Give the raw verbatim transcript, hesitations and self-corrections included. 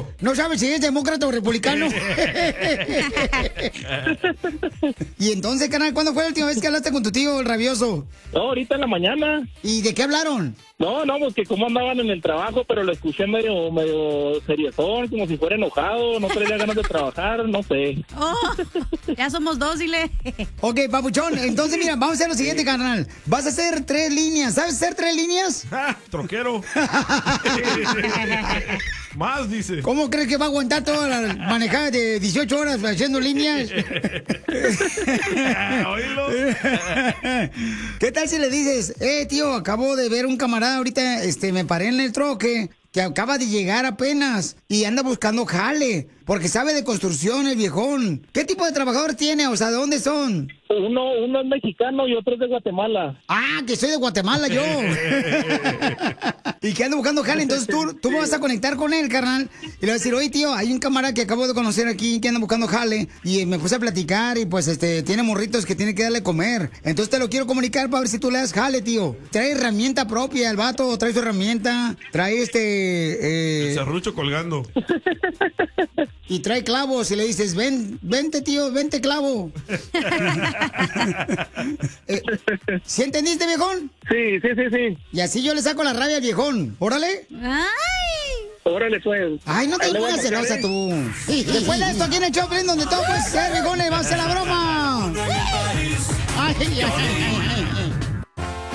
Puro. No sabes si es demócrata o republicano. Y entonces, carnal, ¿cuándo fue la última vez que hablaste con tu tío, el rabioso? No, ahorita en la mañana. ¿Y de qué hablaron? No, no, pues que cómo andaban en el trabajo, pero lo escuché medio, medio seriezón, como si fuera enojado, no traía ganas de trabajar, no sé. Oh, ya somos dos, dile. Ok, papuchón, entonces mira, vamos a hacer lo siguiente, carnal. Vas a hacer tres líneas. ¿Sabes hacer tres líneas? Ah, troquero. Más, dice. ¿Cómo crees que va a aguantar toda la manejada de dieciocho horas haciendo líneas? Oílo. ¿Qué tal si le dices, eh, tío, acabo de ver un camarada ahorita, este, me paré en el troque, que acaba de llegar apenas y anda buscando jale, porque sabe de construcción el viejón. ¿Qué tipo de trabajador tiene? O sea, ¿de dónde son? Uno, uno es mexicano y otro es de Guatemala. Ah, que soy de Guatemala yo. Y que ando buscando jale, entonces tú, tú me vas a conectar con él, carnal. Y le vas a decir, oye, tío, hay un camarada que acabo de conocer aquí que anda buscando jale. Y me puse a platicar y pues este tiene morritos que tiene que darle comer. Entonces te lo quiero comunicar para ver si tú le das jale, tío. Trae herramienta propia, el vato trae su herramienta. Trae este... Eh... El serrucho colgando. Y trae clavos y le dices, ven, vente, tío, vente, clavo. eh, ¿Sí entendiste, viejón? Sí, sí, sí, sí. Y así yo le saco la rabia al viejón. Órale. ¡Ay! Órale, pues. Ay, no te pongas celosa tú. Después de esto, aquí en el Choplin, donde todo puede ser, viejones, vamos a hacer la broma. Ay, ay, ay, ay.